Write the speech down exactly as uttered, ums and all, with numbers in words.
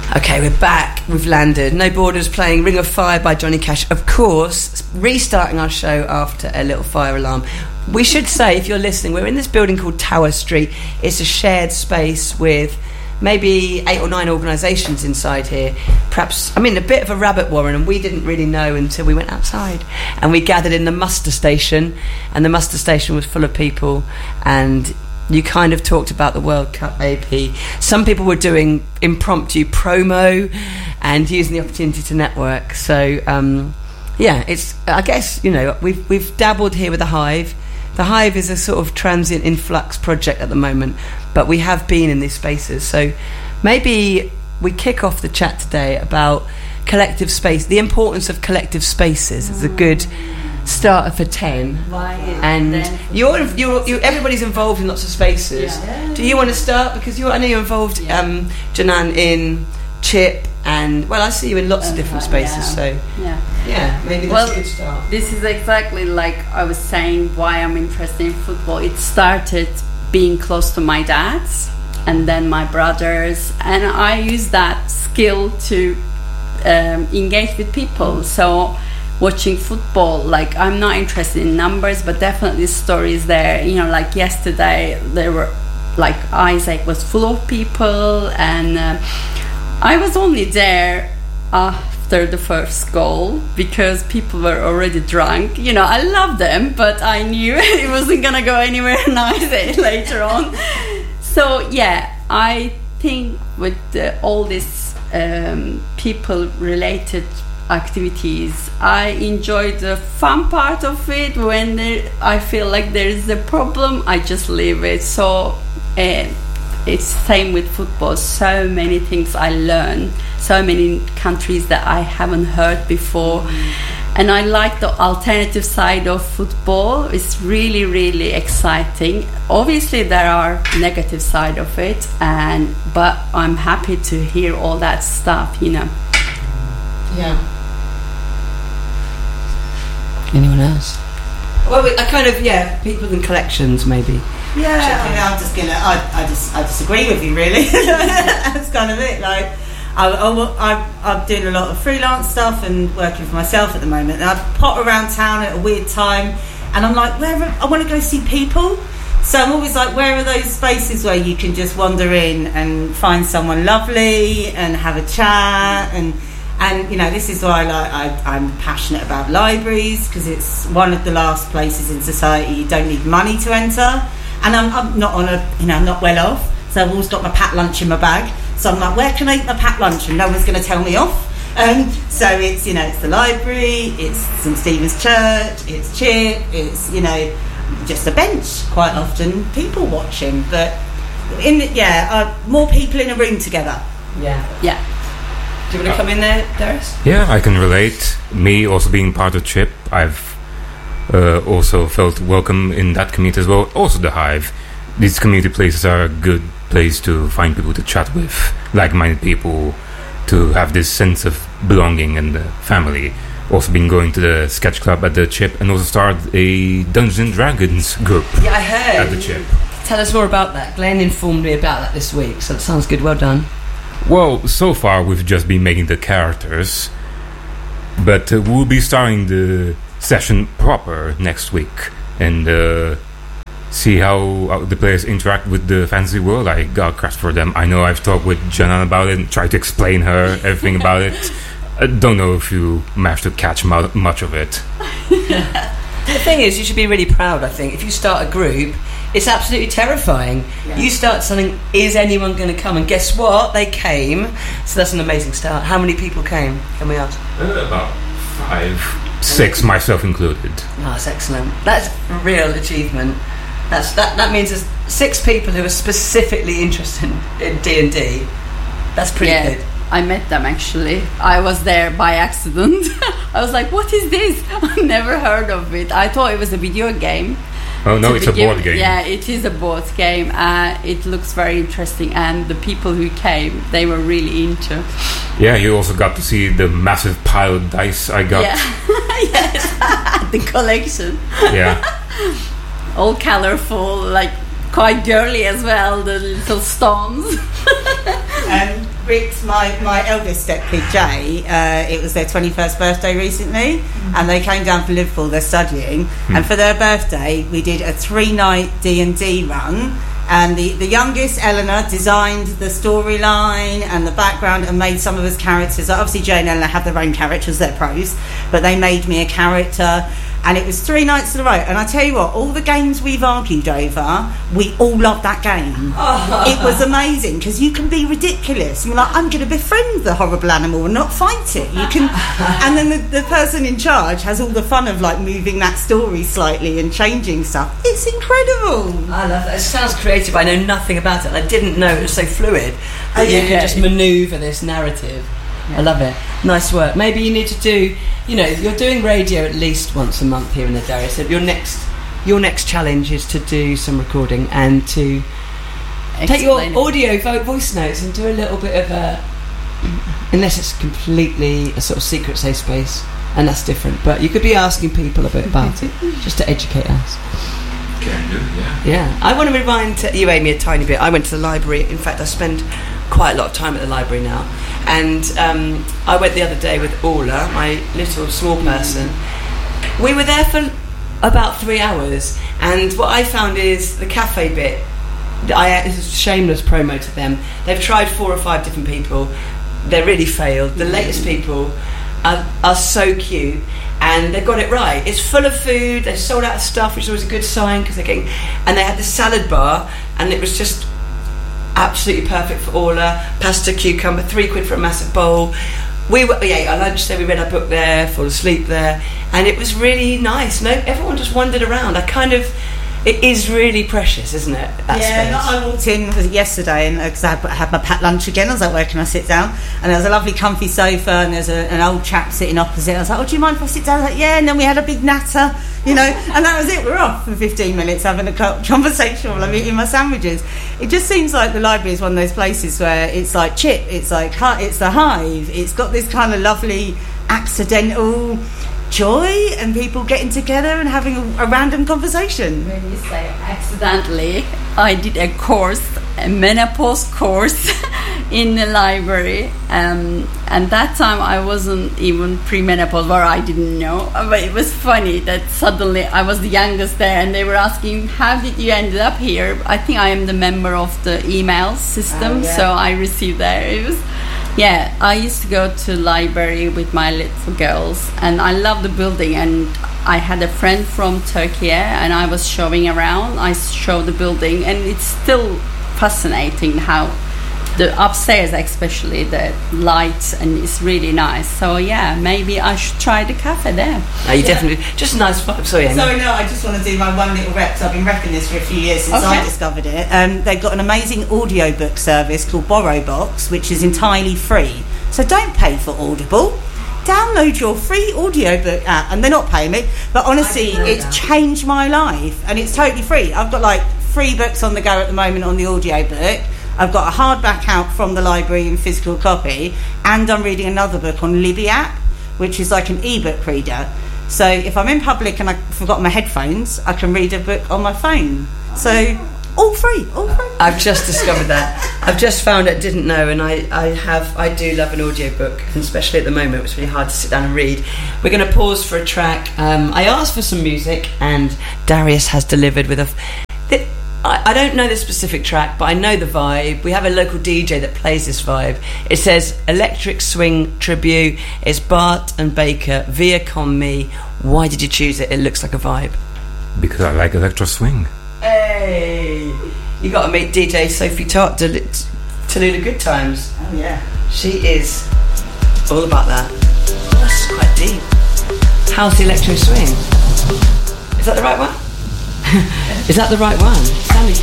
Okay, we're back. We've landed. No Borders playing Ring of Fire by Johnny Cash. Of course, restarting our show after a little fire alarm. We should say, if you're listening, we're in this building called Tower Street. It's a shared space with maybe eight or nine organisations inside here. Perhaps, I mean, a bit of a rabbit warren, and we didn't really know until we went outside. And we gathered in the muster station, and the muster station was full of people, and you kind of talked about the World Cup, maybe. Some people were doing impromptu promo and using the opportunity to network. So, um, yeah, it's, I guess, you know, we've we've dabbled here with the Hive. The Hive is a sort of transient influx project at the moment, but we have been in these spaces. So maybe we kick off the chat today about collective space, the importance of collective spaces is a good starter for ten. Why and you're, you're, you're everybody's involved in lots of spaces. Yeah. Do you want to start? Because you I know you're involved, yeah. um, Janan, in Chip, and well, I see you in lots uh, of different spaces. Yeah. So yeah, yeah, maybe that's well, a good start. This is exactly like I was saying why I'm interested in football. It started being close to my dad's, and then my brothers, and I use that skill to um, engage with people. So watching football, like I'm not interested in numbers, but definitely stories there. You know, like yesterday there were like Isaac was full of people, and uh, I was only there after the first goal because people were already drunk. You know, I love them, but I knew it wasn't gonna go anywhere nice later on. So yeah, I think with the, all these um, people related activities, I enjoy the fun part of it. When there, I feel like there is a problem, I just leave it. So uh, it's same with football. So many things I learn, so many countries that I haven't heard before. And I like the alternative side of football. It's really, really exciting. Obviously, there are negative side of it, and but I'm happy to hear all that stuff, you know. Yeah. Anyone else? Well, we, I kind of, yeah, people in collections, maybe. Yeah, I mean, I'm just gonna. I, I just, I disagree with you, really. That's kind of it. Like, I, I, I'm doing a lot of freelance stuff and working for myself at the moment. And I pop around town at a weird time, and I'm like, where? Are, I want to go see people. So I'm always like, where are those spaces where you can just wander in and find someone lovely and have a chat and. And, you know, this is why like, I, I'm passionate about libraries, because it's one of the last places in society you don't need money to enter. And I'm, I'm not on a, you know, I'm not well off, so I've always got my packed lunch in my bag. So I'm like, where can I eat my packed lunch? And no one's going to tell me off. Um, so it's, you know, it's the library, it's Saint Stephen's Church, it's Chip, it's, you know, just a bench, quite often, people watching. But, in yeah, uh, more people in a room together. Yeah. Yeah. Do you want to come in there, Darius? Yeah, I can relate. Me also being part of Chip, I've uh, also felt welcome in that community as well. Also the Hive. These community places are a good place to find people to chat with, like-minded people, to have this sense of belonging and uh, family. Also been going to the sketch club at the Chip and also started a Dungeons and Dragons group. Yeah, I heard. At the Chip. Tell us more about that. Glenn informed me about that this week, so that sounds good. Well done. Well, so far we've just been making the characters, but uh, we'll be starting the session proper next week and uh, see how uh, the players interact with the fantasy world I got crafted for them. I know I've talked with Janan about it and tried to explain her everything about it. I don't know if you managed to catch mu- much of it. The thing is, you should be really proud, I think. If you start a group, it's absolutely terrifying. Yeah. You start something, is anyone going to come? And guess what? They came. So that's an amazing start. How many people came? Can we ask? Uh, about five, six, myself included. Oh, that's excellent. That's a real achievement. That's that. That means there's six people who are specifically interested in D and D. That's pretty yeah. good. I met them actually. I was there by accident. I was like, what is this? I never heard of it. I thought it was a video game. Oh no, it's begin. a board game. Yeah, it is a board game. Uh, it looks very interesting, and the people who came, they were really into. Yeah, you also got to see the massive pile of dice I got. Yeah, yes, the collection. Yeah, all colorful, like quite girly as well. The little stones. um, Rick's, my, my eldest stepkid, Jay, uh, it was their twenty-first birthday recently, mm. and they came down from Liverpool, they're studying, mm. and for their birthday, we did a three-night D and D run, and the, the youngest, Eleanor, designed the storyline and the background and made some of us characters. Obviously, Jay and Eleanor have their own characters, they're pros, but they made me a character. And it was three nights in a row. And I tell you what, all the games we've argued over, we all loved that game. Oh. It was amazing because you can be ridiculous. You're like, I'm going to befriend the horrible animal and not fight it. You can, and then the, the person in charge has all the fun of like moving that story slightly and changing stuff. It's incredible. I love that. It sounds creative. I know nothing about it. I didn't know it was so fluid that oh, you yeah. can just manoeuvre this narrative. I love it. Nice work. Maybe you need to do, you know, you're doing radio at least once a month here in the Dairy. So your next your next challenge is to do some recording and to Explain take your it. audio vo- voice notes and do a little bit of a, unless it's completely a sort of secret safe space, and that's different. But you could be asking people a bit about it, just to educate us. Can do, yeah. Yeah. I want to remind you, Amy, a tiny bit. I went to the library. In fact, I spend quite a lot of time at the library now. And um, I went the other day with Orla, my little small person. We were there for about three hours. And what I found is the cafe bit, I this is a shameless promo to them. They've tried four or five different people. They really failed. The latest people are, are so cute. And they got it right. It's full of food. They sold out of stuff, which is always a good sign because they're getting. And they had the salad bar, and it was just absolutely perfect for Orla. Pasta, cucumber, three quid for a massive bowl. We were, we ate our lunch there. We read our book there, fall asleep there, and it was really nice. No, everyone just wandered around. I kind of. It is really precious, isn't it? That yeah, space. I walked in was it yesterday and because I had my packed lunch again. I was like, where can I sit down? And there was a lovely comfy sofa and there's a, an old chap sitting opposite. I was like, oh, do you mind if I sit down? I was like, yeah. And then we had a big natter, you know, and that was it. We were off for fifteen minutes having a conversation while I'm eating my sandwiches. It just seems like the library is one of those places where it's like Chip, it's like it's the Hive. It's got this kind of lovely accidental joy and people getting together and having a, a random conversation. When you say accidentally, I did a course, a menopause course in the library, um, and that time I wasn't even pre-menopause, or I didn't know, but it was funny that suddenly I was the youngest there and they were asking, how did you end up here? I think I am the member of the email system, oh, yeah. So I received there. It was Yeah, I used to go to library with my little girls and I love the building, and I had a friend from Turkey and I was showing around. I showed the building and it's still fascinating how the upstairs, especially the lights, and it's really nice. So yeah, maybe I should try the cafe there. No, you yeah. definitely just a nice vibe. Sorry, Amy. Sorry, no, I just want to do my one little rep. So I've been repping this for a few years since okay. I discovered it. Um, they've got an amazing audiobook service called BorrowBox, which is entirely free. So don't pay for Audible. Download your free audiobook app, and they're not paying me, but honestly, it's that. changed my life, and it's totally free. I've got like three books on the go at the moment on the audiobook. I've got a hardback out from the library in physical copy, and I'm reading another book on Libby app, which is like an e-book reader. So if I'm in public and I've forgotten my headphones, I can read a book on my phone. So all free, all free. I've just discovered that. I've just found it, didn't know, and I, I have, I do love an audiobook, and especially at the moment, it's really hard to sit down and read. We're going to pause for a track. Um, I asked for some music, and Darius has delivered with a... Th- I, I don't know the specific track, but I know the vibe. We have a local D J that plays this vibe. It says Electric Swing Tribute. It's Bart and Baker, Via Con Me. Why did you choose it? It looks like a vibe. Because I like electro swing. Hey, you got to meet D J Sophie Tott, Del- Tallulah Good Times. Oh yeah, she is all about that. Oh, this is quite deep. House electro swing. Is that the right one? Is that the right one? Sounding